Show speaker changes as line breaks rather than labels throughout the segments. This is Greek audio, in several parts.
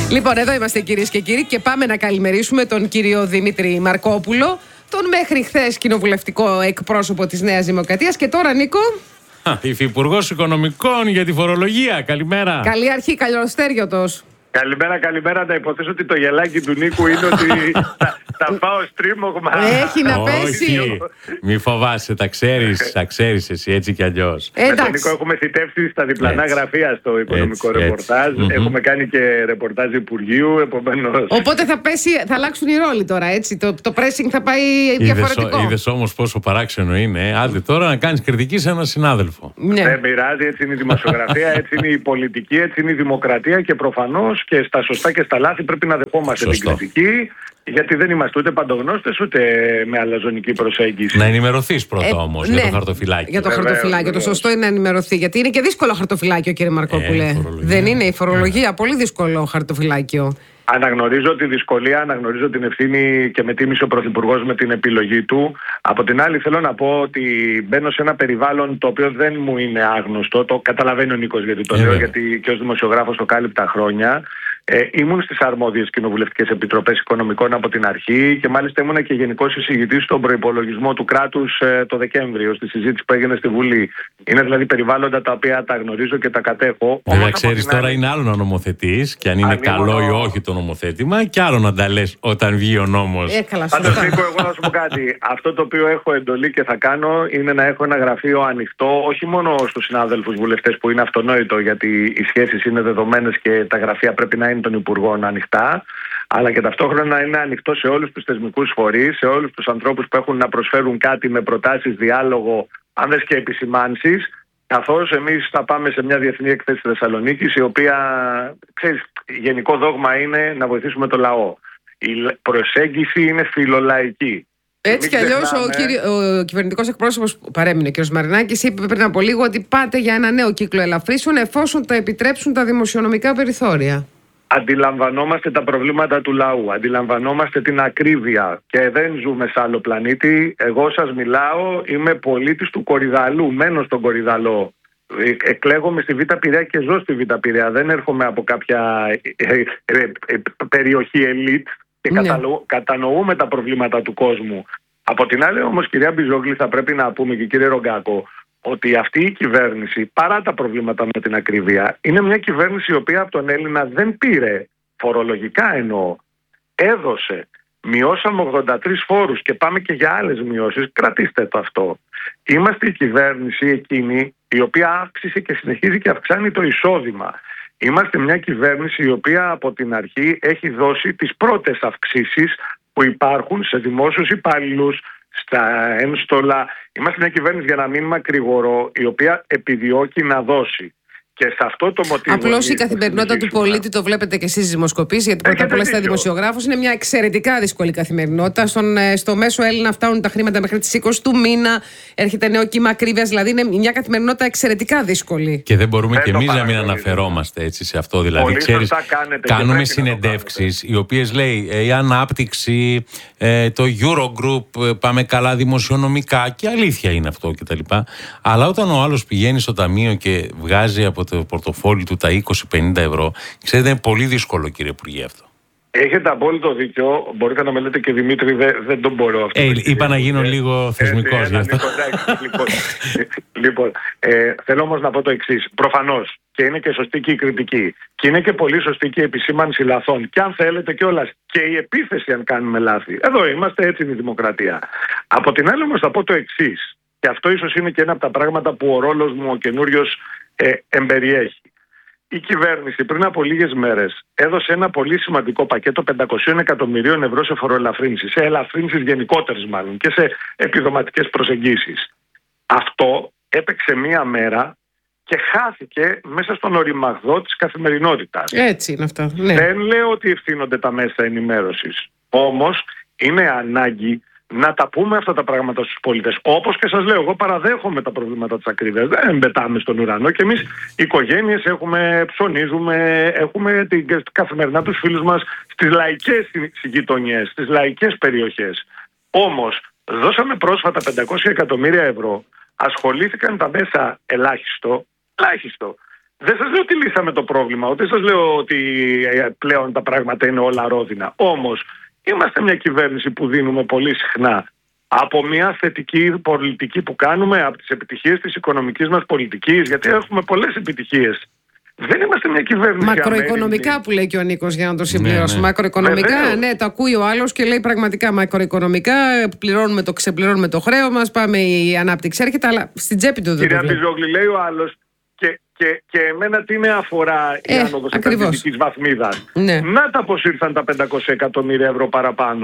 Λοιπόν, εδώ είμαστε κυρίες και κύριοι και πάμε να καλημερίσουμε τον κύριο Δημήτρη Μαρκόπουλο, τον μέχρι χθες κοινοβουλευτικό εκπρόσωπο της Νέας Δημοκρατίας και τώρα, Νίκο,
Υφυπουργός Οικονομικών για τη φορολογία. Καλημέρα.
καλή αρχή, καλοστέριωτος.
Καλημέρα. Να υποθέσω ότι το γελάκι του Νίκου είναι ότι θα πάω στρίμωγμα.
Έχει να πέσει.
Όχι, μη φοβάσαι, τα ξέρεις εσύ έτσι κι αλλιώς.
Με τον Νίκο έχουμε θητεύσει στα διπλανά γραφεία στο οικονομικό ρεπορτάζ. Έχουμε κάνει και ρεπορτάζ Υπουργείου, επομένως.
Οπότε θα αλλάξουν οι ρόλοι τώρα, έτσι. Το pressing θα πάει διαφορετικό.
Είδες όμως πόσο παράξενο είναι. Άντε τώρα να κάνεις κριτική σε έναν συνάδελφο.
Ναι.
Δεν πειράζει, έτσι είναι η δημοσιογραφία, έτσι είναι η πολιτική, έτσι είναι η δημοκρατία και προφανώς και στα σωστά και στα λάθη πρέπει να δεχόμαστε την κριτική, γιατί δεν είμαστε ούτε παντογνώστες ούτε με αλαζονική προσέγγιση.
Να ενημερωθείς πρώτα όμως για το χαρτοφυλάκιο.
Για το χαρτοφυλάκιο. Το σωστό είναι να ενημερωθεί. Γιατί είναι και δύσκολο χαρτοφυλάκιο, κύριε Μαρκόπουλε. Δεν είναι η φορολογία. Πολύ δύσκολο χαρτοφυλάκιο.
Αναγνωρίζω τη δυσκολία, αναγνωρίζω την ευθύνη και με τίμησε ο Πρωθυπουργός με την επιλογή του. Από την άλλη, θέλω να πω ότι μπαίνω σε ένα περιβάλλον το οποίο δεν μου είναι άγνωστο. Το καταλαβαίνει ο Νίκος γιατί το λέω, γιατί και ως δημοσιογράφος το κάλυπτα χρόνια. Ήμουν στις αρμόδιες κοινοβουλευτικές επιτροπές οικονομικών από την αρχή και μάλιστα ήμουν και γενικός εισηγητής στον προϋπολογισμό του κράτους το Δεκέμβριο, στη συζήτηση που έγινε στη Βουλή. Είναι δηλαδή περιβάλλοντα τα οποία τα γνωρίζω και τα κατέχω.
Βέβαια, ξέρεις τώρα είναι άλλο να νομοθετείς και αν είναι καλό ή όχι το νομοθέτημα, και άλλο να τα λες όταν βγει ο νόμος.
Πάντως, Νίκο, εγώ να σου πω κάτι. Αυτό το οποίο έχω εντολή και θα κάνω είναι να έχω ένα γραφείο ανοιχτό, όχι μόνο στους συνάδελφους βουλευτές που είναι αυτονόητο γιατί οι σχέσεις είναι δεδομένες και τα γραφεία πρέπει να είναι των Υπουργών ανοιχτά, αλλά και ταυτόχρονα είναι ανοιχτό σε όλους τους θεσμικούς φορείς, σε όλους τους ανθρώπους που έχουν να προσφέρουν κάτι με προτάσεις, διάλογο, αν δεν και επισημάνσεις, καθώς εμείς θα πάμε σε μια διεθνή έκθεση στη Θεσσαλονίκη, η οποία, ξέρεις, γενικό δόγμα είναι να βοηθήσουμε το λαό. Η προσέγγιση είναι φιλολαϊκή.
Έτσι κι αλλιώς ο κυβερνητικός εκπρόσωπος που παρέμεινε, ο κ. Μαρινάκης, είπε πριν από λίγο ότι πάτε για ένα νέο κύκλο ελαφρύσεων εφόσον τα επιτρέψουν τα δημοσιονομικά περιθώρια.
Αντιλαμβανόμαστε τα προβλήματα του λαού, αντιλαμβανόμαστε την ακρίβεια και δεν ζούμε σε άλλο πλανήτη. Εγώ σας μιλάω, είμαι πολίτης του Κορυδαλού, μένω στον Κορυδαλό. Εκλέγομαι στη Β' Πειραιά και ζω στη Β' Πειραιά. Δεν έρχομαι από κάποια περιοχή ελίτ και κατανοούμε τα προβλήματα του κόσμου. Από την άλλη όμως, κυρία Μπιζόγλη, θα πρέπει να πούμε και κύριε Ρογκάκο, ότι αυτή η κυβέρνηση, παρά τα προβλήματα με την ακρίβεια, είναι μια κυβέρνηση η οποία από τον Έλληνα δεν πήρε, φορολογικά εννοώ, έδωσε. Μειώσαμε 83 φόρους και πάμε και για άλλες μειώσεις. Κρατήστε το αυτό. Είμαστε η κυβέρνηση εκείνη η οποία αύξησε και συνεχίζει και αυξάνει το εισόδημα. Είμαστε μια κυβέρνηση η οποία από την αρχή έχει δώσει τις πρώτες αυξήσεις που υπάρχουν σε δημόσιους υπαλλήλους, στα ένστολα. Είμαστε μια κυβέρνηση, για να μην μακρηγορώ, η οποία επιδιώκει να δώσει. Και σε αυτό το μοτίβο.
Απλώς η καθημερινότητα του πολίτη, το βλέπετε και εσείς στις δημοσκοπήσεις, γιατί πρώτα απ' όλα είστε δημοσιογράφος, είναι μια εξαιρετικά δύσκολη καθημερινότητα. Στο μέσο Έλληνα φτάνουν τα χρήματα μέχρι τις 20 του μήνα, έρχεται νέο κύμα ακρίβειας, δηλαδή είναι μια καθημερινότητα εξαιρετικά δύσκολη.
Και δεν μπορούμε κι εμείς να μην αναφερόμαστε έτσι σε αυτό. Δηλαδή, ξέρεις, κάνουμε συνεντεύξεις οι οποίες λέει η ανάπτυξη, το Eurogroup, πάμε καλά δημοσιονομικά, και αλήθεια είναι αυτό κτλ. Αλλά όταν ο άλλος πηγαίνει στο ταμείο και βγάζει από το πορτοφόλι του τα 20-50 ευρώ, ξέρετε, είναι πολύ δύσκολο, κύριε Υπουργέ, αυτό. Έχετε
απόλυτο δίκιο. Μπορείτε να με λέτε και Δημήτρη, δεν τον μπορώ αυτό.
Είπα να γίνω λίγο θεσμικός γι' αυτό.
Λοιπόν, θέλω όμως να πω το εξής. Προφανώς, και είναι και σωστή και η κριτική, και είναι και πολύ σωστή και η επισήμανση λαθών, και αν θέλετε κιόλας και η επίθεση αν κάνουμε λάθη. Εδώ είμαστε, έτσι είναι η δημοκρατία. Από την άλλη όμως θα πω το εξής, και αυτό ίσως είναι και ένα από τα πράγματα που ο ρόλος μου ο καινούριος εμπεριέχει. Η κυβέρνηση πριν από λίγες μέρες έδωσε ένα πολύ σημαντικό πακέτο 500 εκατομμυρίων ευρώ σε φοροελαφρύνσεις, σε ελαφρύνσεις γενικότερες μάλλον και σε επιδοματικές προσεγγίσεις. Αυτό έπαιξε μία μέρα και χάθηκε μέσα στον οριμαγδό της καθημερινότητας.
Έτσι είναι αυτά. Ναι.
Δεν λέω ότι ευθύνονται τα μέσα ενημέρωσης. Όμως είναι ανάγκη να τα πούμε αυτά τα πράγματα στους πολίτες. Όπως και σας λέω, εγώ παραδέχομαι τα προβλήματα της ακρίβειας. Δεν πετάμε στον ουρανό και εμείς οι οικογένειες ψωνίζουμε, έχουμε καθημερινά τους φίλους μας στις λαϊκές γειτονιές, στις λαϊκές περιοχές. Όμως δώσαμε πρόσφατα 500 εκατομμύρια ευρώ, ασχολήθηκαν τα μέσα ελάχιστο Δεν σας λέω ότι λύσαμε το πρόβλημα, ούτε σας λέω ότι πλέον τα πράγματα είναι όλα ρόδινα. Όμως είμαστε μια κυβέρνηση που δίνουμε πολύ συχνά από μια θετική πολιτική που κάνουμε, από τις επιτυχίες της οικονομικής μας πολιτικής, γιατί έχουμε πολλές επιτυχίες. Δεν είμαστε μια κυβέρνηση.
Μακροοικονομικά που λέει και ο Νίκος, για να το συμπληρώσω. Ναι. Μακροοικονομικά, ναι, το ακούει ο άλλος και λέει πραγματικά μακροοικονομικά. Ξεπληρώνουμε το χρέο μας, πάμε η ανάπτυξη έρχεται, αλλά στην τσέπη του δεν το
Κυρία Μπιζόγλη, λέει ο άλλος, και εμένα τι με αφορά η άνοδος επενδυτικής βαθμίδας.
Ναι.
Να τα πως ήρθαν τα 500 εκατομμύρια ευρώ παραπάνω.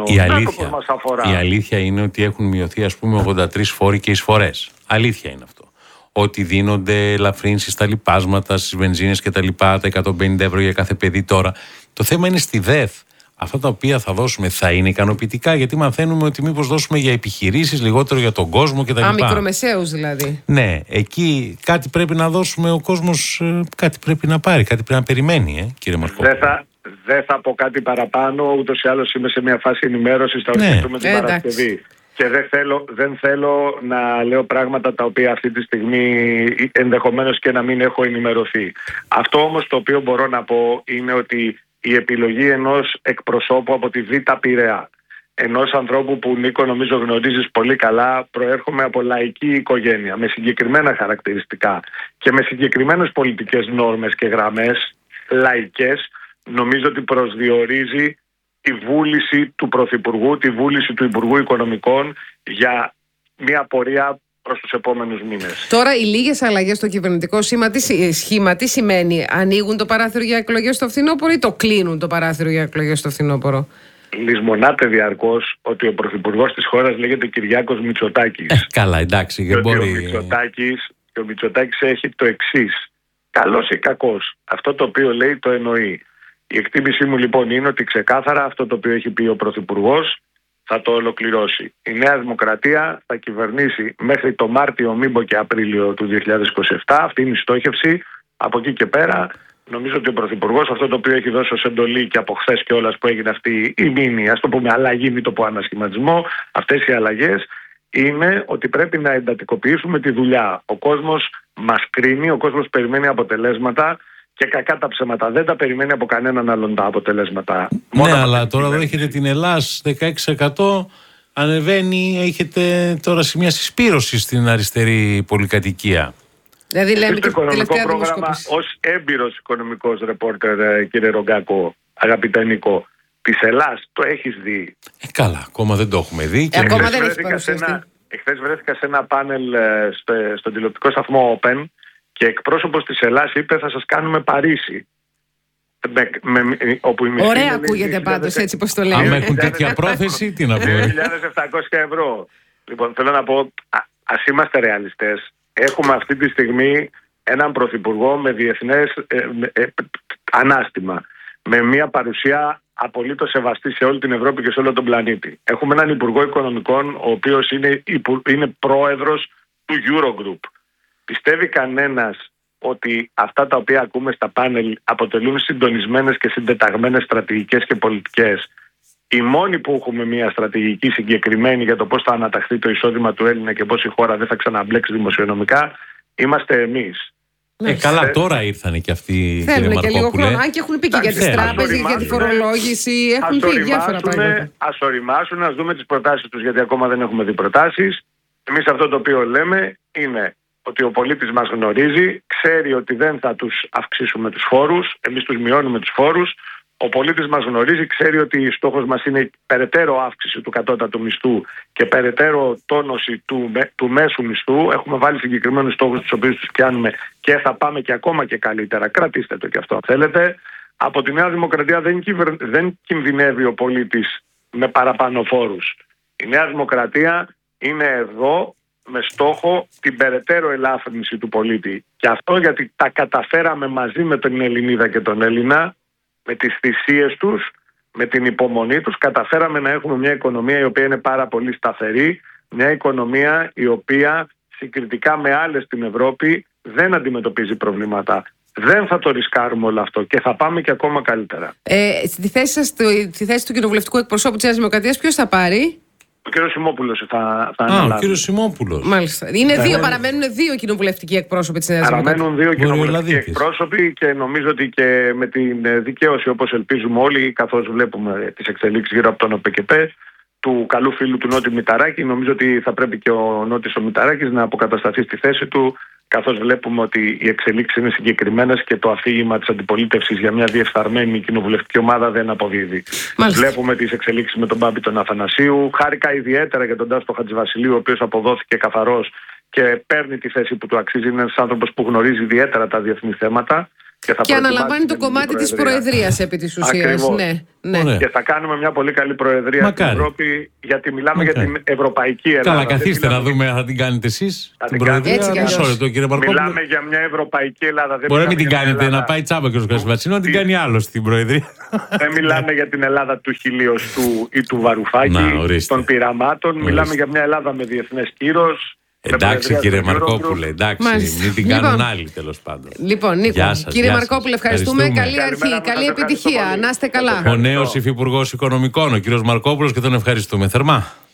Η αλήθεια είναι ότι έχουν μειωθεί, ας πούμε, 83 φόροι και εισφορές. Αλήθεια είναι αυτό. Ότι δίνονται ελαφρύνσεις στα λιπάσματα, στις βενζίνες και τα λοιπά, τα 150 ευρώ για κάθε παιδί τώρα. Το θέμα είναι στη ΔΕΘ. Αυτά τα οποία θα δώσουμε θα είναι ικανοποιητικά, γιατί μαθαίνουμε ότι μήπως δώσουμε για επιχειρήσεις, λιγότερο για τον κόσμο κτλ.
Μικρομεσαίους δηλαδή.
Ναι, εκεί κάτι πρέπει να δώσουμε, ο κόσμος κάτι πρέπει να πάρει, κάτι πρέπει να περιμένει, κύριε Μαρκόπουλο.
Δεν θα πω κάτι παραπάνω, ούτως ή άλλως είμαι σε μια φάση ενημέρωσης, θα ορκιστούμε την Παρασκευή. Και δεν θέλω να λέω πράγματα τα οποία αυτή τη στιγμή ενδεχομένως και να μην έχω ενημερωθεί. Αυτό όμως το οποίο μπορώ να πω είναι ότι η επιλογή ενός εκπροσώπου από τη Β' Πειραιά, ενός ανθρώπου που, Νίκο, νομίζω γνωρίζεις πολύ καλά, προέρχομαι από λαϊκή οικογένεια με συγκεκριμένα χαρακτηριστικά και με συγκεκριμένες πολιτικές νόρμες και γραμμές λαϊκές, νομίζω ότι προσδιορίζει τη βούληση του Πρωθυπουργού, τη βούληση του Υπουργού Οικονομικών για μια πορεία προς τους επόμενους μήνες.
Τώρα οι λίγες αλλαγές στο κυβερνητικό σχήμα τι σημαίνει? Ανοίγουν το παράθυρο για εκλογές στο φθινόπωρο ή το κλείνουν το παράθυρο για εκλογές στο φθινόπωρο?
Λησμονάται διαρκώς ότι ο Πρωθυπουργός της χώρας λέγεται Κυριάκος Μητσοτάκης.
Καλά, εντάξει, δεν μπορεί.
Ο Μητσοτάκης έχει το εξής. Καλός ή κακός. Αυτό το οποίο λέει το εννοεί. Η εκτίμησή μου λοιπόν είναι ότι ξεκάθαρα αυτό το οποίο έχει πει ο Πρωθυπουργός θα το ολοκληρώσει. Η Νέα Δημοκρατία θα κυβερνήσει μέχρι το Μάρτιο, μήπως και Απρίλιο του 2027. Αυτή είναι η στόχευση. Από εκεί και πέρα νομίζω ότι ο Πρωθυπουργός αυτό το οποίο έχει δώσει ως εντολή και από χθες κιόλας που έγινε αυτή η μήνυ, ας το πούμε αλλαγή, μην το πω ανασχηματισμό, αυτές οι αλλαγές είναι ότι πρέπει να εντατικοποιήσουμε τη δουλειά. Ο κόσμος μας κρίνει, ο κόσμος περιμένει αποτελέσματα. Και κακά τα ψέματα. Δεν τα περιμένει από κανέναν άλλον τα αποτελέσματα.
Ναι, αλλά τώρα εδώ έχετε την Ελλάς 16%. Ανεβαίνει, έχετε τώρα σημεία συσπήρωση στην αριστερή πολυκατοικία.
Δηλαδή λέμε
το οικονομικό πρόγραμμα ως έμπειρος οικονομικός ρεπόρτερ, κύριε Ρογκάκο, αγαπητέ Νίκο, της Ελλάς το έχεις δει?
Καλά, ακόμα δεν το έχουμε δει.
Ακόμα δεν έχει παρουσιαστεί.
Εχθές βρέθηκα σε ένα πάνελ στον τηλεοπτικό σταθμό Open και εκπρόσωπος της Ελλάς είπε θα σας κάνουμε Παρίσι.
Ωραία ακούγεται πάντως έτσι πως το λέει.
Αν έχουν τέτοια πρόθεση, τι να πω.
2.700 ευρώ. Λοιπόν, θέλω να πω, ας είμαστε ρεαλιστές. Έχουμε αυτή τη στιγμή έναν πρωθυπουργό με διεθνές ανάστημα. Με μια παρουσία απολύτως σεβαστή σε όλη την Ευρώπη και σε όλο τον πλανήτη. Έχουμε έναν Υπουργό Οικονομικών, ο οποίος είναι πρόεδρος του Eurogroup. Πιστεύει κανένας ότι αυτά τα οποία ακούμε στα πάνελ αποτελούν συντονισμένες και συντεταγμένες στρατηγικές και πολιτικές? Οι μόνοι που έχουμε μια στρατηγική συγκεκριμένη για το πώς θα αναταχθεί το εισόδημα του Έλληνα και πώς η χώρα δεν θα ξαναμπλέξει δημοσιονομικά είμαστε εμείς.
Καλά, τώρα ήρθανε και αυτοί.
Θέλουν και λίγο χρόνο. Αν και έχουν πει και για τις τράπεζες, για τη φορολόγηση. Έχουν πει διάφορα πράγματα.
Ας οριμάσουν, ας δούμε τις προτάσεις τους, γιατί ακόμα δεν έχουμε δει προτάσεις. Εμείς αυτό το οποίο λέμε είναι ότι ο πολίτης μας γνωρίζει, ξέρει ότι δεν θα τους αυξήσουμε τους φόρους, εμείς τους μειώνουμε τους φόρους. Ο πολίτης μας γνωρίζει, ξέρει ότι στόχος μας είναι περαιτέρω αύξηση του κατώτατου μισθού και περαιτέρω τόνωση του μέσου μισθού. Έχουμε βάλει συγκεκριμένους στόχους τους οποίους τους πιάνουμε και θα πάμε και ακόμα και καλύτερα. Κρατήστε το και αυτό αν θέλετε. Από τη Νέα Δημοκρατία δεν κινδυνεύει ο πολίτης με παραπάνω φόρους. Η Νέα Δημοκρατία είναι εδώ με στόχο την περαιτέρω ελάφρυνση του πολίτη. Και αυτό γιατί τα καταφέραμε μαζί με την Ελληνίδα και τον Έλληνα, με τις θυσίες τους, με την υπομονή τους, καταφέραμε να έχουμε μια οικονομία η οποία είναι πάρα πολύ σταθερή, μια οικονομία η οποία συγκριτικά με άλλες στην Ευρώπη δεν αντιμετωπίζει προβλήματα. Δεν θα το ρισκάρουμε όλο αυτό και θα πάμε και ακόμα καλύτερα.
Στη θέση σας, στη θέση του κοινοβουλευτικού εκπροσώπου της Νέας Δημοκρατίας, ποιος θα πάρει?
Ο κύριος Σιμόπουλος θα αναλάβει.
Ο κύριος Σιμόπουλος.
Μάλιστα. Είναι δύο, παραμένουν δύο κοινοβουλευτικοί εκπρόσωποι της Νέας Δημοκρατίας.
Παραμένουν δύο κοινοβουλευτικοί εκπρόσωποι και νομίζω ότι και με την δικαίωση, όπως ελπίζουμε όλοι, καθώς βλέπουμε τις εξελίξεις γύρω από τον ΟΠΕΚΕΠΕ, του καλού φίλου του Νότι Μηταράκη, νομίζω ότι θα πρέπει και ο Νότης ο Μηταράκης να αποκατασταθεί στη θέση του, καθώς βλέπουμε ότι οι εξελίξεις είναι συγκεκριμένες και το αφήγημα της αντιπολίτευσης για μια διεφθαρμένη κοινοβουλευτική ομάδα δεν αποδίδει. Βλέπουμε τις εξελίξεις με τον Μπάμπη τον Αθανασίου. Χάρηκα ιδιαίτερα για τον Τάσο Χατζηβασιλείου, ο οποίος αποδόθηκε καθαρός και παίρνει τη θέση που του αξίζει. Είναι ένας άνθρωπος που γνωρίζει ιδιαίτερα τα διεθνή θέματα. Και
αναλαμβάνει το κομμάτι της προεδρίας επί της ουσίας. Ναι.
Και θα κάνουμε μια πολύ καλή προεδρία στην Ευρώπη, γιατί μιλάμε για την ευρωπαϊκή Ελλάδα.
Καλά, καθίστε να δούμε, θα την κάνετε εσείς την προεδρία.
Μιλάμε για μια ευρωπαϊκή Ελλάδα.
Μπορεί να μην την κάνετε, να πάει τσάμπα και ο Χατζηβασιλείου, να την κάνει άλλο στην προεδρία.
Δεν μιλάμε για την Ελλάδα του Χιλιοστού ή του Βαρουφάκη, των πειραμάτων. Μιλάμε για μια Ελλάδα με διεθνές κύρος.
Εντάξει κύριε Μαρκόπουλε, εντάξει, μην την κάνουν άλλοι τέλος πάντων.
Λοιπόν, Νίκο, κύριε Μαρκόπουλε, ευχαριστούμε. Καλή αρχή, καλή επιτυχία. Να είστε καλά.
Ο νέος υφυπουργός Οικονομικών, ο κύριος Μαρκόπουλος, και τον ευχαριστούμε θερμά.